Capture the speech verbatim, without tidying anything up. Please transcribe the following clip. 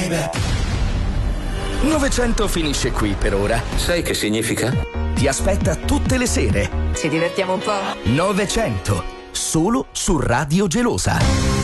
baby. novecento finisce qui per ora. Sai che significa? Ti aspetta tutte le sere. Ci divertiamo un po'? novecento, solo su Radio Gelosa.